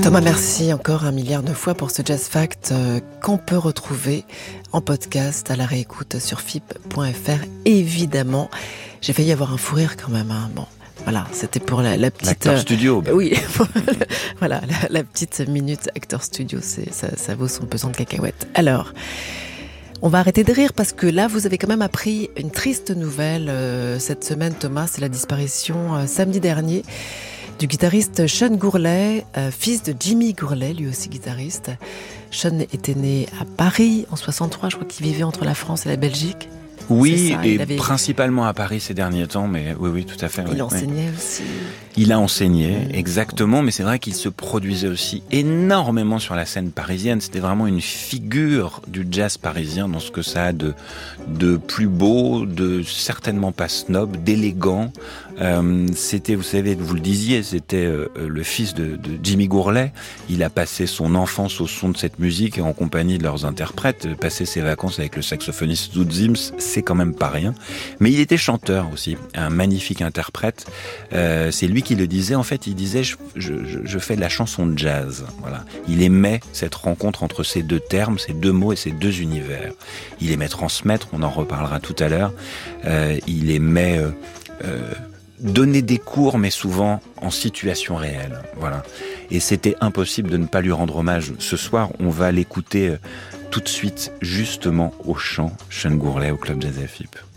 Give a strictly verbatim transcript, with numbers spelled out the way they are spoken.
Thomas, merci encore un milliard de fois pour ce Jazz Fact euh, qu'on peut retrouver en podcast à la réécoute sur F I P point F R. Évidemment, j'ai failli avoir un fou rire quand même. Hein. Bon, voilà, c'était pour la, la petite... L'acteur studio. Euh, oui, voilà, la, la petite minute acteur studio, c'est, ça, ça vaut son pesant de cacahuètes. Alors... on va arrêter de rire parce que là, vous avez quand même appris une triste nouvelle euh, cette semaine, Thomas. C'est la disparition euh, samedi dernier du guitariste Sean Gourley, euh, fils de Jimmy Gourley, lui aussi guitariste. Sean était né à Paris en soixante-trois, je crois qu'il vivait entre la France et la Belgique. Oui, ça, et avait... principalement à Paris ces derniers temps, mais oui, oui, tout à fait. Il oui, enseignait oui. aussi. Il a enseigné, exactement, mais c'est vrai qu'il se produisait aussi énormément sur la scène parisienne. C'était vraiment une figure du jazz parisien dans ce que ça a de, de plus beau, de certainement pas snob, d'élégant. Euh, c'était, vous savez, vous le disiez, c'était euh, le fils de, de Jimmy Gourley. Il a passé son enfance au son de cette musique et en compagnie de leurs interprètes. Passer ses vacances avec le saxophoniste Zoot Sims, c'est quand même pas rien. Mais il était chanteur aussi, un magnifique interprète. Euh, c'est lui qui le disait. En fait, il disait je, je, je fais de la chanson de jazz. Voilà. Il aimait cette rencontre entre ces deux termes, ces deux mots et ces deux univers. Il aimait transmettre, on en reparlera tout à l'heure. Euh, il aimait euh, euh, donner des cours, mais souvent en situation réelle. Voilà. Et c'était impossible de ne pas lui rendre hommage. Ce soir, on va l'écouter tout de suite, justement, au chant, Sean Gourley au Club Jazz F I P.